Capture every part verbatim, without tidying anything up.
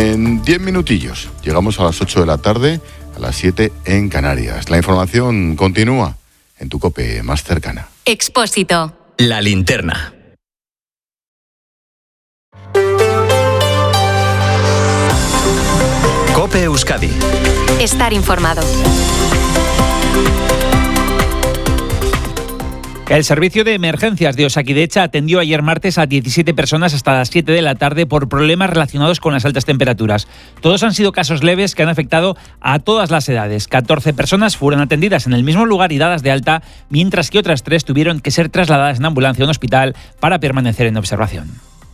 En diez minutillos llegamos a las ocho de la tarde, a las siete en Canarias. La información continúa en tu COPE más cercana. Expósito. La linterna. COPE Euskadi. Estar informado. El servicio de emergencias de Osakidetza atendió ayer martes a diecisiete personas hasta las siete de la tarde por problemas relacionados con las altas temperaturas. Todos han sido casos leves que han afectado a todas las edades. catorce personas fueron atendidas en el mismo lugar y dadas de alta, mientras que otras tres tuvieron que ser trasladadas en ambulancia a un hospital para permanecer en observación.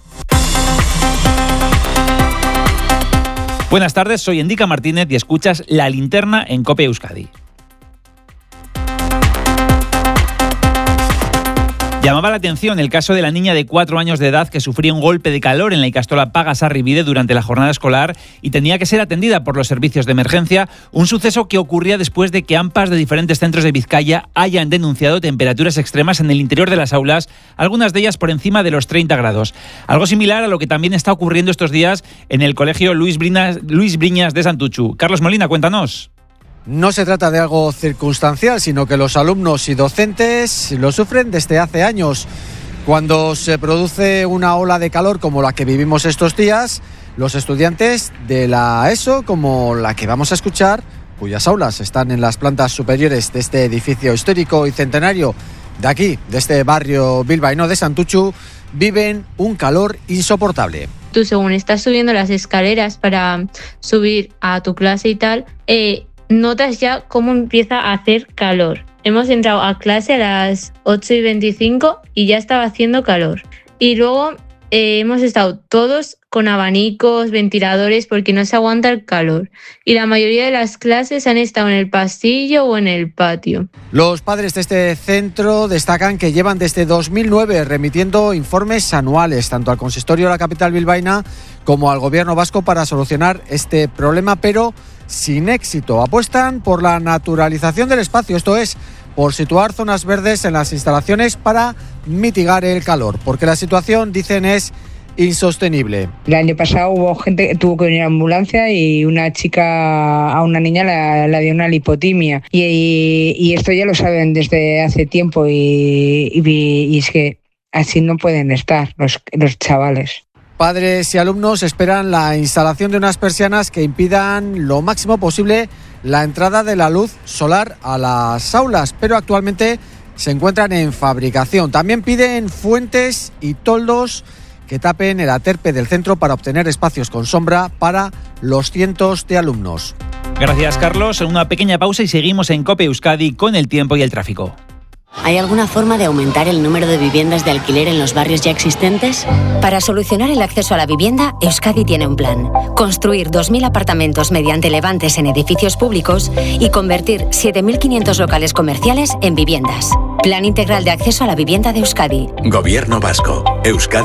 Buenas tardes, soy Endika Martínez y escuchas La Linterna en COPE Euskadi. Llamaba la atención el caso de la niña de cuatro años de edad que sufría un golpe de calor en la Ikastola Pagasarribide durante la jornada escolar y tenía que ser atendida por los servicios de emergencia, un suceso que ocurría después de que A M P As de diferentes centros de Vizcaya hayan denunciado temperaturas extremas en el interior de las aulas, algunas de ellas por encima de los treinta grados. Algo similar a lo que también está ocurriendo estos días en el colegio Luis Briñas, Luis Briñas de Santuchu. Carlos Molina, cuéntanos. No se trata de algo circunstancial, sino que los alumnos y docentes lo sufren desde hace años. Cuando se produce una ola de calor como la que vivimos estos días, los estudiantes de la ESO, como la que vamos a escuchar, cuyas aulas están en las plantas superiores de este edificio histórico y centenario de aquí, de este barrio bilbaíno de Santuchu, viven un calor insoportable. Tú, según estás subiendo las escaleras para subir a tu clase y tal, eh, notas ya cómo empieza a hacer calor. Hemos entrado a clase a las ocho y veinticinco y ya estaba haciendo calor. Y luego eh, hemos estado todos con abanicos, ventiladores, porque no se aguanta el calor. Y la mayoría de las clases han estado en el pasillo o en el patio. Los padres de este centro destacan que llevan desde dos mil nueve remitiendo informes anuales, tanto al consistorio de la capital bilbaína como al gobierno vasco, para solucionar este problema, pero sin éxito. Apuestan por la naturalización del espacio, esto es, por situar zonas verdes en las instalaciones para mitigar el calor, porque la situación, dicen, es insostenible. El año pasado hubo gente que tuvo que venir a ambulancia y una chica, a una niña la, la dio una lipotimia y, y, y esto ya lo saben desde hace tiempo y, y, y es que así no pueden estar los, los chavales. Padres y alumnos esperan la instalación de unas persianas que impidan lo máximo posible la entrada de la luz solar a las aulas, pero actualmente se encuentran en fabricación. También piden fuentes y toldos que tapen el aterpe del centro para obtener espacios con sombra para los cientos de alumnos. Gracias, Carlos. Una pequeña pausa y seguimos en COPE Euskadi con el tiempo y el tráfico. ¿Hay alguna forma de aumentar el número de viviendas de alquiler en los barrios ya existentes? Para solucionar el acceso a la vivienda, Euskadi tiene un plan. Construir dos mil apartamentos mediante levantes en edificios públicos y convertir siete mil quinientos locales comerciales en viviendas. Plan integral de acceso a la vivienda de Euskadi. Gobierno vasco. Euskadi.